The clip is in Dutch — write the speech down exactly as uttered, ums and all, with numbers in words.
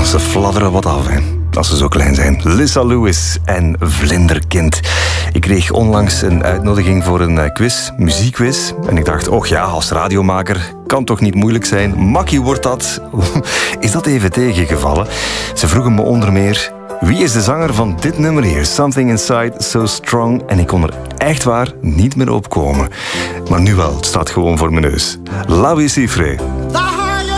ze fladderen wat af, hè. Als ze zo klein zijn. Lissa Lewis en Vlinderkind. Ik kreeg onlangs een uitnodiging voor een quiz, muziekquiz. En ik dacht, och ja, als radiomaker kan toch niet moeilijk zijn. Makkie wordt dat. Is dat even tegengevallen? Ze vroegen me onder meer, wie is de zanger van dit nummer hier? Something Inside So Strong. En ik kon er echt waar niet meer op komen. Maar nu wel, het staat gewoon voor mijn neus. Lavi Siffre.